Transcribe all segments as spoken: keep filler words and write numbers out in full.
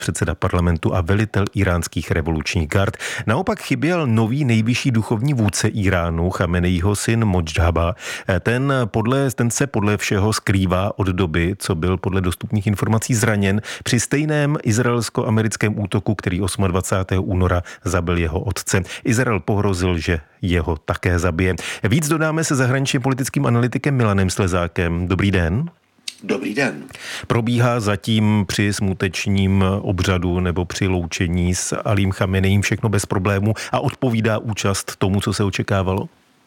předseda parlamentu a velitel íránských revolučních gard. Naopak chyběl nový nejvyšší duchovní vůdce Iránu, Chameneiho syn Modžhaba. Ten, podle, ten se podle všeho skrývá od doby, co byl podle dostupných informací zraněn při stejném izraelsko-americkém útoku, který dvacátého osmého února zabil jeho otce. Izrael pohrozil, že jeho také zabije. Víc dodáme se zahraničně politickým analytikem Milanem Slezákem. Dobrý den. Dobrý den. Probíhá zatím při smutečním obřadu nebo při loučení s Alím Chameneím všechno bez problému a odpovídá účast tomu, co se očekávalo?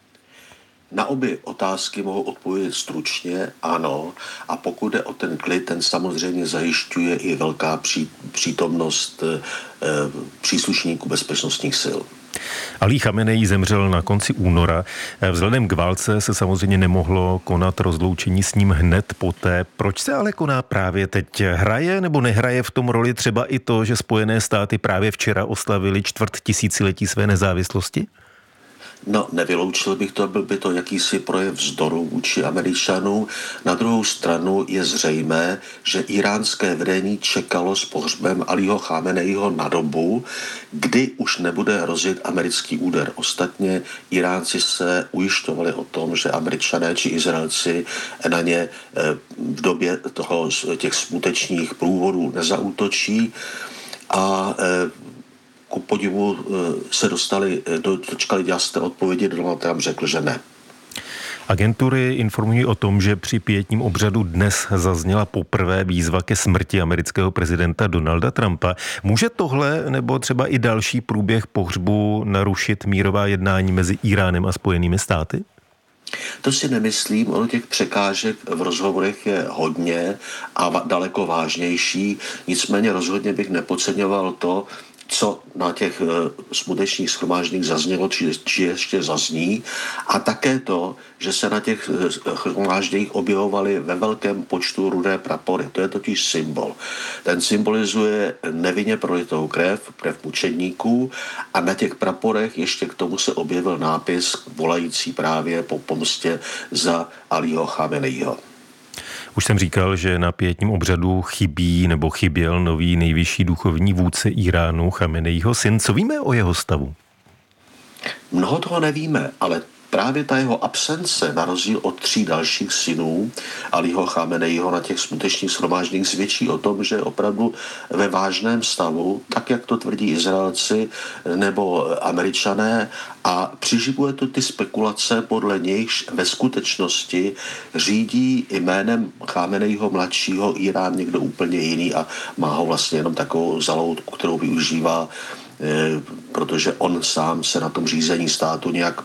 Na obě otázky mohu odpovědět stručně ano, a pokud jde o ten klid, ten samozřejmě zajišťuje i velká pří, přítomnost e, příslušníků bezpečnostních sil. Alí Chamenei zemřel na konci února. Vzhledem k válce se samozřejmě nemohlo konat rozloučení s ním hned poté. Proč se ale koná právě teď? Hraje nebo nehraje v tom roli třeba i to, že Spojené státy právě včera oslavili čtvrt tisíciletí své nezávislosti? No, nevyloučil bych to, byl by to jakýsi projev vzdoru vůči Američanům. Na druhou stranu je zřejmé, že iránské vedení čekalo s pohřbem Alího Chameneiho na dobu, kdy už nebude hrozit americký úder. Ostatně Iránci se ujišťovali o tom, že Američané či Izraelci na ně v době toho, těch smutečních průvodů nezaútočí a ku podivu se dostali, dočkali jasné odpovědi, Donald Trump řekl, že ne. Agentury informují o tom, že při pietním obřadu dnes zazněla poprvé výzva ke smrti amerického prezidenta Donalda Trumpa. Může tohle nebo třeba i další průběh pohřbu narušit mírová jednání mezi Iránem a Spojenými státy? To si nemyslím, ono těch překážek v rozhovorech je hodně a daleko vážnější, nicméně rozhodně bych nepodceňoval to, co na těch smutečných shromážděních zaznělo, či, či ještě zazní, a také to, že se na těch shromážděních objevovaly ve velkém počtu rudé prapory. To je totiž symbol. Ten symbolizuje nevinně prolitou krev, krev mučedníků, a na těch praporech ještě k tomu se objevil nápis volající právě po pomstě za Alího Chameneiho. Už jsem říkal, že na pietním obřadu chybí nebo chyběl nový nejvyšší duchovní vůdce Iránu, Chameneiho syn. Co víme o jeho stavu? Mnoho toho nevíme, ale právě ta jeho absence, na rozdíl od tří dalších synů Alího Chameneiho na těch smutečných shromážděních, svědčí o tom, že opravdu ve vážném stavu, tak jak to tvrdí Izraelci nebo Američané, a přiživuje to ty spekulace, podle nichž ve skutečnosti řídí jménem Chameneiho mladšího Irán někdo úplně jiný a má ho vlastně jenom takovou zaloutku, kterou využívá, protože on sám se na tom řízení státu nějak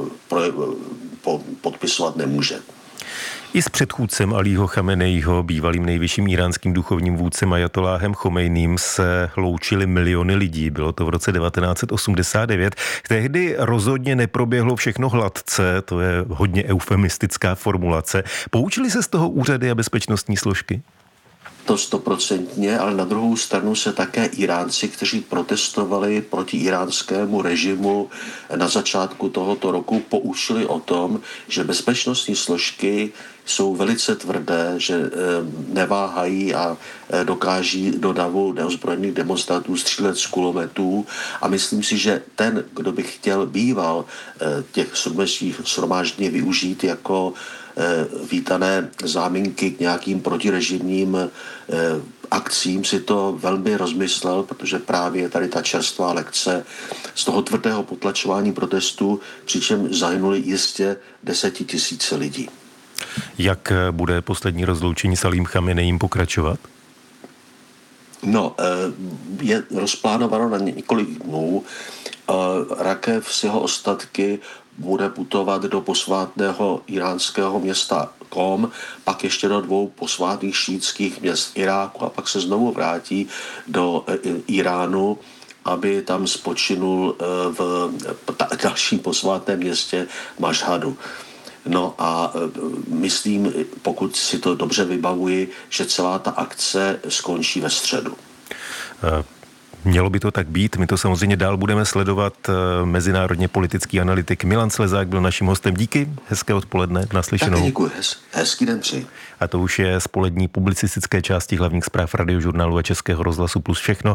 podpisovat nemůže. I s předchůdcem Alího Chameneiho, bývalým nejvyšším iránským duchovním vůdcem ajatoláhem Chomejným, se loučili miliony lidí. Bylo to v roce devatenáct set osmdesát devět. Tehdy rozhodně neproběhlo všechno hladce, to je hodně eufemistická formulace. Poučili se z toho úřady a bezpečnostní složky? To stoprocentně, ale na druhou stranu se také Iránci, kteří protestovali proti iránskému režimu na začátku tohoto roku, poučili o tom, že bezpečnostní složky jsou velice tvrdé, že neváhají a dokáží do davu neozbrojených demonstrantů střílet z kulometů, a myslím si, že ten, kdo by chtěl býval těch shromáždění využít jako vítané záminky k nějakým protirežimním akcím, si to velmi rozmyslel, protože právě tady ta čerstvá lekce z toho tvrdého potlačování protestů, přičem zahynuli jistě desetitisíce lidí. Jak bude poslední rozloučení s Alím Chameneím pokračovat? No, je rozplánováno na několik dnů. Rakev s jeho ostatky bude putovat do posvátného iránského města Qom, pak ještě do dvou posvátných šítských měst Iráku a pak se znovu vrátí do Iránu, aby tam spočinul v dalším posvátném městě Mašhadu. No a myslím, pokud si to dobře vybavuji, že celá ta akce skončí ve středu. Mělo by to tak být. My to samozřejmě dál budeme sledovat. Mezinárodně politický analytik Milan Slezák byl naším hostem. Díky, hezké odpoledne, naslyšenou. Taky děkuji, Hez, hezký den přeji. A to už je z polední publicistické části hlavních zpráv Radiožurnálu a Českého rozhlasu Plus všechno.